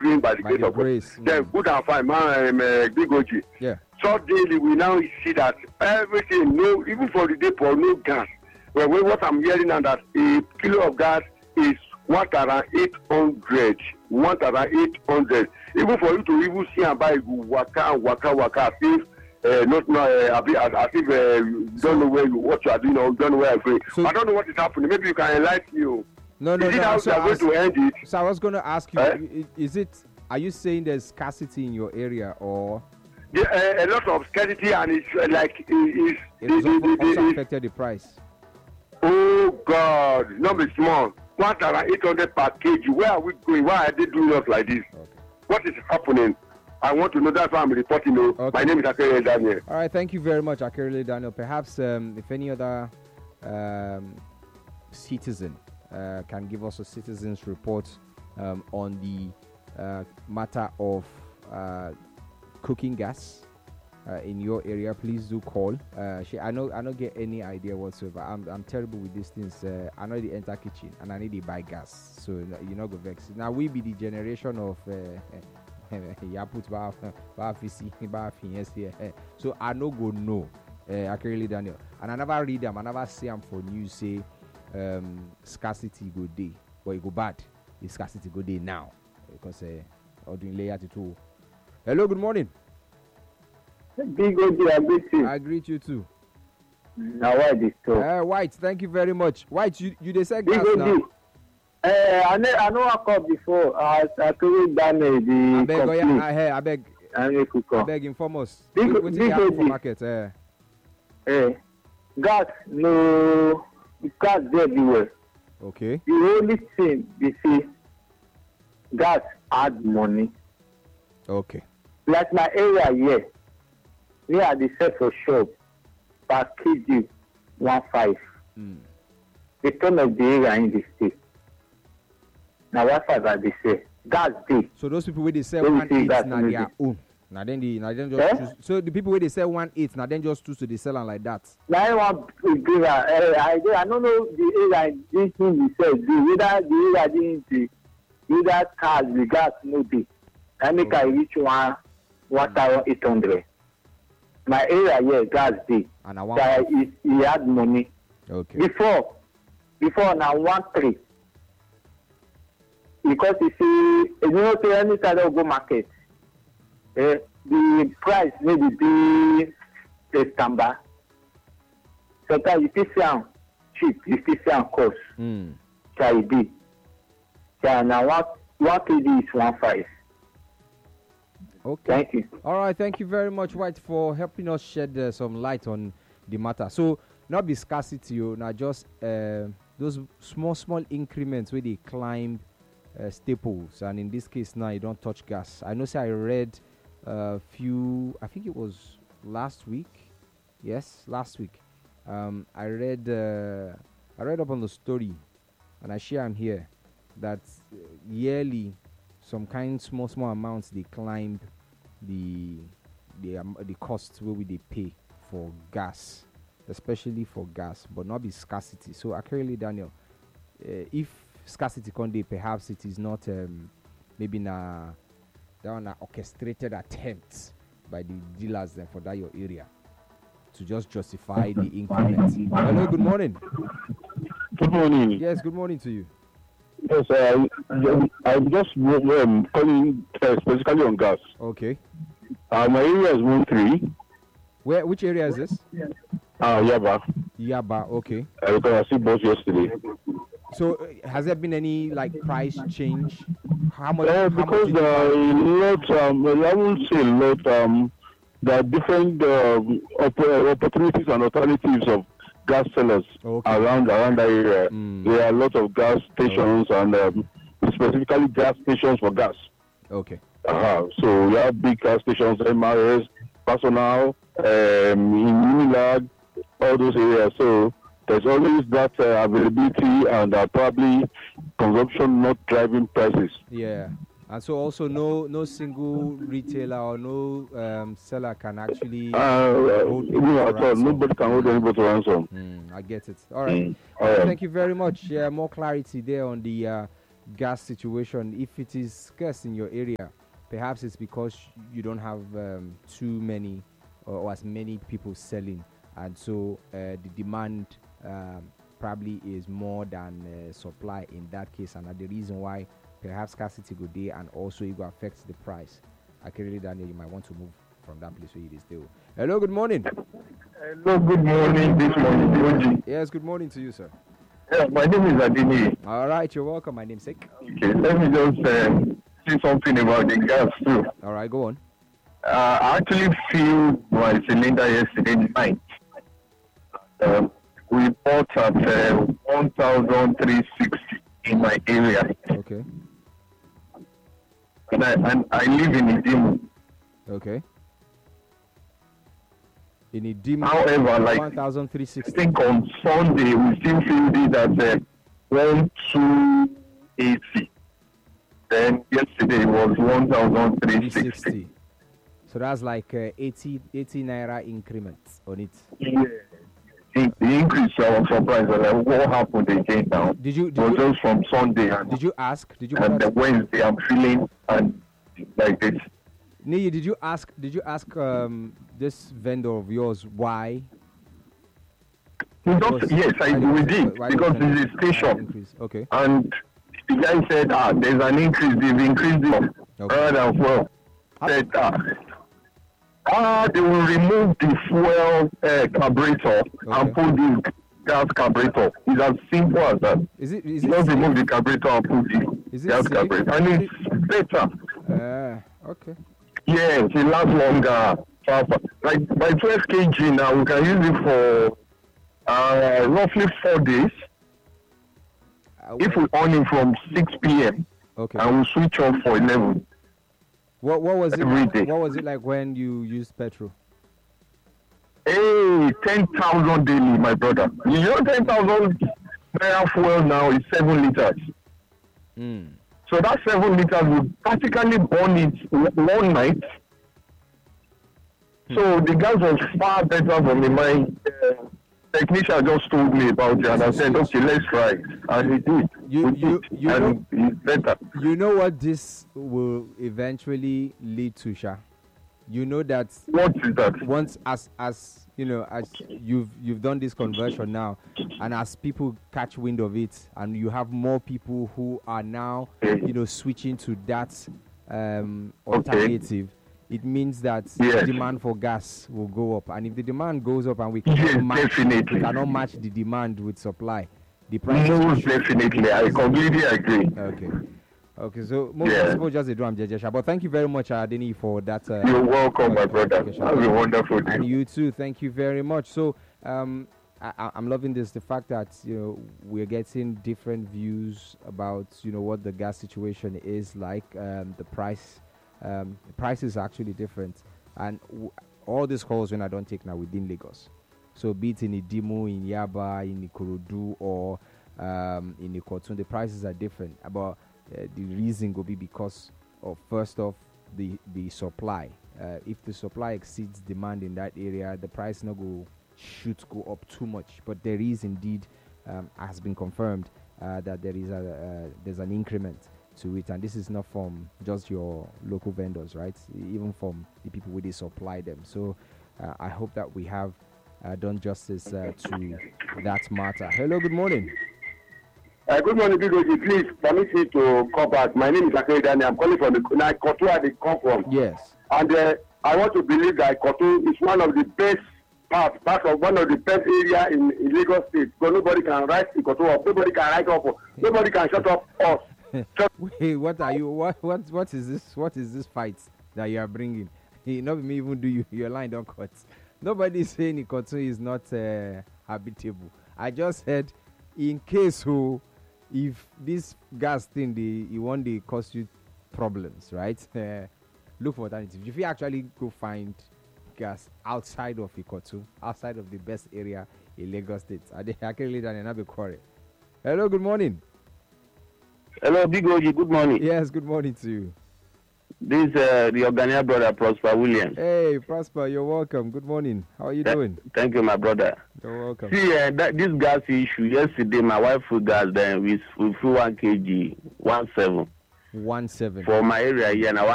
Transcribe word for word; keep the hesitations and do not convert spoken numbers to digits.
doing by the by grace the of God. grace. Then Mm. good and fine, man, um, uh, Big O G. Yeah. Suddenly we now see that everything, no, even for the depot, no gas. Well, well, what I'm hearing now that a kilo of gas is one thousand eight hundred. one thousand eight hundred. Even for you to even see and buy waka and waka waka as if uh, not not uh, as, as if uh, you So- don't know where you what you are doing or you don't know where you're going. So- I don't know what is happening. Maybe you can enlighten me. No, no, is it no. how So they I are going was, to end it? so I was going to ask you, Eh? i- is it? Are you saying there's scarcity in your area, or Yeah, uh, a lot of scarcity and it's uh, like it is. it has the- the- the- also the- affected the price? Oh God, not be small. one thousand eight hundred per kg. Where are we going? Why are they doing us like this? Okay. What is happening? I want to know. That's why I'm reporting. You. Okay. My name is Akere Daniel. All right, thank you very much, Akerele Daniel. Perhaps um, if any other um, citizen uh, can give us a citizen's report um, on the uh, matter of uh, cooking gas uh, in your area, please do call. Uh, she, I know I don't get any idea whatsoever. I'm, I'm terrible with these things. Uh, I know the enter kitchen and I need to buy gas, so you know go vex. Now we be the generation of. Uh, yeah, put bar bar fisi bar yes here. So I no go know. Uh, Akerele Daniel, and I never read them. I never see them for news say um, scarcity go day or it go bad. The scarcity go day now because uh, ordinary layer to two. Hello, good morning. Big O G, I greet you. I greet you too. Now why this talk? Uh, White, thank you very much. White, you you they say Big gas O now. G, uh, I know I know I called before. I I couldn't damage I the beg, oh, yeah, complete. I hear, I beg, I make you I call. beg, inform us. Big- What what big happen for O G. market? Uh, Eh, gas no gas dey everywhere. okay. The only thing be say gas add money. Okay. Like my area here, me I dey sell for shop per kg one five. Mm. The turn of the area in the state. Na one five I dey sell. Gas dey. So those people where they sell Let me one see eight that now maybe. their own. Now then the now then just Eh? choose. So the people where they sell one eight now then just choose to they sell am like that. Na I want to give am. Uh, I dey I no know the area this thing be sell dey whether the area dey dey whether cars the gas no dey. Na make I reach one one thousand eight hundred. My area here gas dey. And I want So e e add money. okay. Before before na one three. Because you see you know say anytime I go market. Uh, the price maybe be a standby. Sometimes you fit see am cheap, you fit see am cost. Mm. So e be. So now one one kg is one five. Okay. Thank you. All right. Thank you very much, White, for helping us shed uh, some light on the matter. So not be scarcity, oh, now just uh, those small small increments where they climb uh, staples, and in this case now you don't touch gas. I know. Say I read a few. I think it was last week. Yes, last week. Um, I read. Uh, I read up on the story, and I share am here that uh, yearly some kind small small amounts they climb the the um, the costs where we they pay for gas, especially for gas, but not be scarcity. So Akerele Daniel, uh, if scarcity can dey, perhaps it is not um, maybe na that one na orchestrated attempt by the dealers then for that your area to just justify the increment. Hello, good morning. Good morning. Yes, good morning to you. Yes, uh, I'm just um, calling uh, specifically on gas. Okay. Uh, my area is one three. Where? Which area is this? Uh, Yaba. Yaba. Okay. Uh, because I see both yesterday. So uh, has there been any like price change? How much? Uh, how because much there are a lot, um, I won't say a lot, um, there are different um, opp- opportunities and alternatives of gas sellers Okay. around around that area. Mm. There are a lot of gas stations and um, specifically gas stations for gas. Okay. Uh-huh. So we have big gas stations, M R S, Personal, um, in Unilag, all those areas. So there's always that uh, availability and uh, probably consumption not driving prices. Yeah. And so also no no single retailer or no um, seller can actually Uh, hold you know, people at to all, ransom. nobody can hold anybody to ransom. Mm, I get it. All right. Mm. All right. Thank you very much. Yeah, more clarity there on the uh, gas situation, if it is scarce in your area, perhaps it's because you don't have um, too many or, or as many people selling, and so uh, the demand um, probably is more than uh, supply in that case, and that's the reason why perhaps scarcity go there, and also it will affect the price. Akirele Daniel, you might want to move from that place where it is still. Hello, good morning. Hello, good morning. This morning, O G. Yes, good morning to you, sir. Yeah, my name is Adini. All right, you're welcome. My name's Sek. Okay, let me just uh, say something about the gas too. All right, go on. Uh, I actually filled my cylinder yesterday night. Um, we bought at uh, one thousand three hundred sixty in my area. Okay. And I, and I live in Idimu. Okay. In a dim However, like, one thousand three I sixty. think on Sunday we still filled it at uh, one thousand two hundred eighty. Then yesterday it was one thousand three hundred sixty. three sixty. So that's like uh, eighty, eighty naira increments on it. Yeah. The, the increase I was surprised. Like, what happened again now? Did you It did was you, just from Sunday and, did you ask? Did you and the ask? Wednesday I'm feeling and like this. Niyi, did you ask did you ask um this vendor of yours why? We just, Was- yes, I, why we the- did why the because vendor- it's a why station. increase? Okay. And the guy said, ah, there's an increase. They've increased it Okay. rather than well. Said, ah, ah, they will remove the fuel uh, carburetor and Okay. put the gas carburetor. It's as simple as that. Is it is You it just safe? remove the carburetor and put the Is it gas safe? carburetor. And it's better. Uh, okay. Yes, it lasts longer. Like by twelve kilograms now, we can use it for uh, roughly four days. Uh, If we on it from six p.m. okay. and we switch off for eleven. What what was it every like, day. what was it like when you used petrol? Hey, ten thousand daily, my brother. You know ten thousand naira fuel now is seven liters. Mm. So that seven liters would practically burn it w- one night. So the gas was far better for me. My uh, technician just told me about it, and I said, okay, let's try it. And he did. You- We you- did. you and it's better. You know what this will eventually lead to, Sha? You know that What is that? once as as you know as you've you've done this conversion now, and as people catch wind of it, and you have more people who are now Okay. you know switching to that um, Okay. alternative, it means that Yes. demand for gas will go up, and if the demand goes up and we Yes, cannot match we definitely. cannot match the demand with supply, the price Most definitely. I completely agree. Okay. Okay, so most Yeah. people just they do am jejesha. But thank you very much, Adeni, for that. Uh, You're welcome, my uh, brother. clarification. Have a wonderful day. And you too. Thank you very much. So, um, I, I- I'm loving this. The fact that you know we're getting different views about you know what the gas situation is like. Um, the price, um, the price is actually different, and w- all these calls when I don't take now within Lagos. So, be it in Idimu, in Yaba, in Ikorodu, or um, in Ikotun, the prices are different. About uh, the reason will be because of first off the the supply. Uh, if the supply exceeds demand in that area, the price not go should go up too much. But there is indeed um, has been confirmed uh, that there is a uh, there's an increment to it, and this is not from just your local vendors, right? Even from the people where they supply them. So uh, I hope that we have uh, done justice uh, to that matter. Hello, good morning. Uh, good morning, people. Please permit me to call back. My name is Akere Daniel. I'm calling from the now Kotu I dey come from. Yes. And uh, I want to believe that Kotu is one of the best parts, part of one of the best area in, in Lagos State. So nobody can write the Kotu up. Nobody can write up. Nobody can shut up us. Just Wait, what are you? What what what is this? What is this fight that you are bringing? He not me even do you your line don't cut. Nobody is saying Ikotu is not uh, habitable. I just said in case who if this gas thing they it one day cause you problems, right? Uh, look for alternatives. If you actually go find gas outside of Ikotu, outside of the best area in Lagos State, I dey actually done another quarry. Hello, good morning. Hello, Big O G. Good morning. Yes, good morning to you. This uh, the Organia brother Prosper Williams. Hey, Prosper, you're welcome. Good morning. How are you Th- doing? Thank you, my brother. You're welcome. See, uh, that, this gas issue yesterday, my wife full gas then we we full one kg, one seven One seven. for my area here, and I